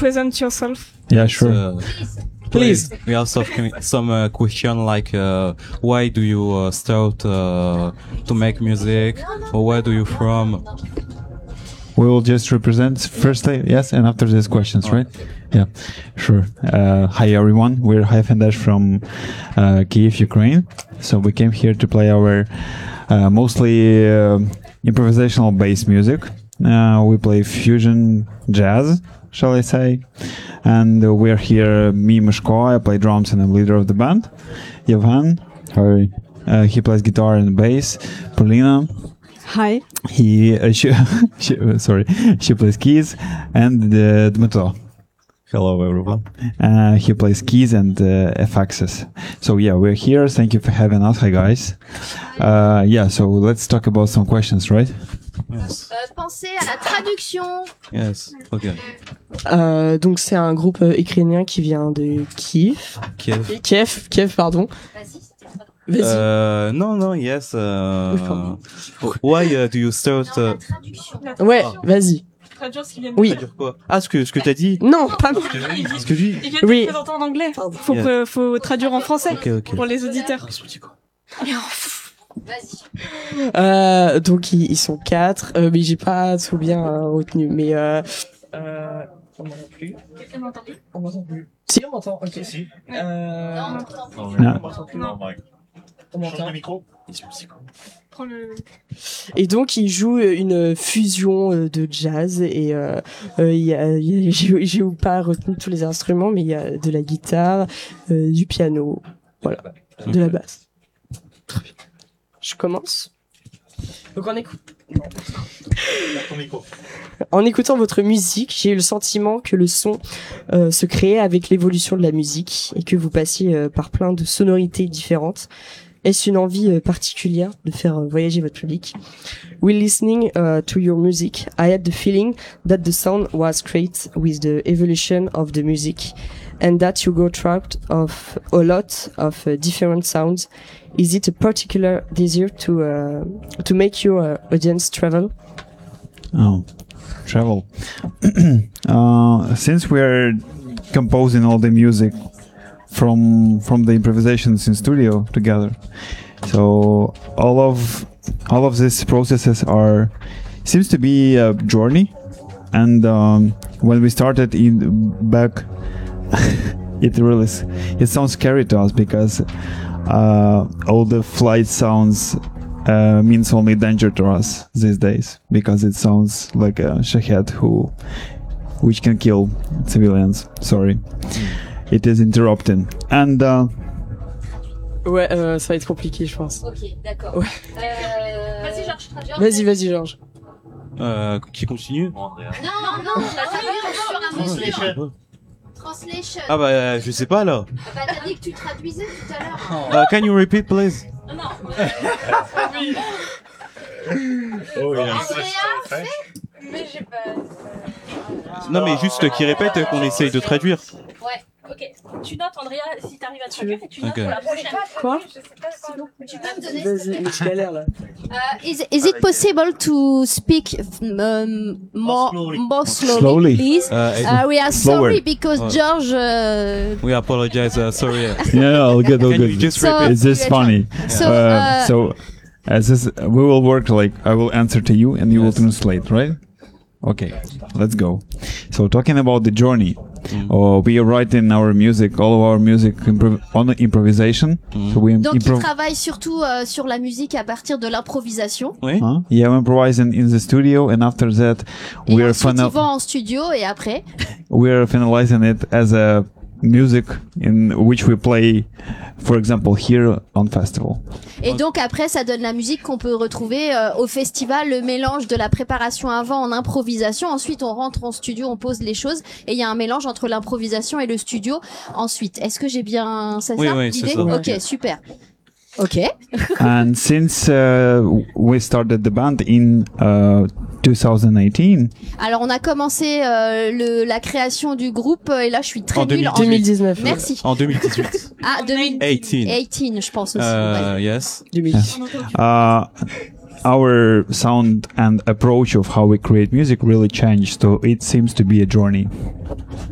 present yourself? Yeah, sure. Please. We have some question like why do you start to make music, or where do you from? We will just represent firstly, yes, and after these questions, right? Yeah, sure. Hi everyone, we're Hyph and Dash from Kyiv, Ukraine. So we came here to play our mostly improvisational bass music. We play fusion jazz, shall I say. And we're here, me, Mishko, I play drums and I'm leader of the band. Yevhen, he plays guitar and bass. Polina. Hi. She plays keys. And Dmytro. Hello, everyone. He plays keys and FXs. So yeah, we're here. Thank you for having us. Hi guys. So let's talk about some questions, right? Yes. Pensez à la traduction. Yes. Okay. Donc c'est un groupe ukrainien qui vient de Kiev. Kiev, pardon. Vas-y. No, yes. Why do you start? Ouais, vas-y. Traduire ce qu'il vient de Oui. Traduire quoi? Ah, ce que t'as dit? Non, pas moi. Ce que j'ai dit? Il vient de Oui. présenter en anglais. Yeah. Faut traduire en français. Ok. Pour les auditeurs. Vas-y. Donc ils sont 4, mais j'ai pas tout bien retenu. Mais on m'entend plus. Quelqu'un m'entend plus? On m'entend plus. Si, on m'entend. Ok. Si. Non, on t'entend plus. Non. On m'entend. le micro. Prends le... Et donc ils jouent une fusion de jazz et j'ai pas retenu tous les instruments, mais il y a de la guitare, du piano, voilà, de la basse. Très bien. Je commence. Donc en écoutant votre musique, j'ai eu le sentiment que le son se créait avec l'évolution de la musique et que vous passiez par plein de sonorités différentes. Est-ce une envie particulière de faire voyager votre public? While listening to your music, I had the feeling that the sound was created with the evolution of the music and that you go trapped of a lot of different sounds. Is it a particular desire to make your audience travel? Oh, travel. Since we're composing all the music from the improvisations in studio together, so all of these processes seems to be a journey. And when we started back, it sounds scary to us because all the flight sounds means only danger to us these days, because it sounds like a shahed which can kill civilians. Sorry. It is interrupting. And Ouais, ça va être compliqué, je pense. Ok, d'accord. Ouais. Vas-y, Georges, traduis. Vas-y, Georges. Qui continue? Non, la traduire sur un mesure. Translation. Ah bah je sais pas là. Bah t'as dit que tu traduisais tout à l'heure. Can you repeat please? Non. Oh, il a Andrea, fait. Mais j'ai pas... Non mais juste qui répète qu'on essaye de traduire. Ouais. Ok. Tu notes, Andrea, si t'arrives à traduire, et tu notes pour la prochaine. Quoi? Tu peux me donner... Vas-y, mais je galère là. Is it possible to speak more slowly, please? We are sorry because George... We apologize, sorry. yeah, all good. Can you just repeat? Is this funny? So as this, we will work like I will answer to you and you will translate, right? Okay, let's go. So talking about the journey, we are writing our music, all of our music on improvisation. So we Donc il travaille surtout sur la musique à partir de l'improvisation. Oui. Yeah, we're improvising in the studio, and after that, Et ensuite il va en studio et après. We're finalizing it as a music in which we play, for example, here on festival. Et donc après ça donne la musique qu'on peut retrouver au festival, le mélange de la préparation avant en improvisation. Ensuite on rentre en studio, on pose les choses et il y a un mélange entre l'improvisation et le studio. Ensuite, est-ce que j'ai bien Oui, l'idée? c'est ça. Ok, super. Ok. And since we started the band in 2018. Alors on a commencé la création du groupe et là je suis très En nulle. 2019. Merci. En 2018. Ah, 2018, je pense aussi. Ouais. Yes. 2010. Our sound and approach of how we create music really changed, so it seems to be a journey.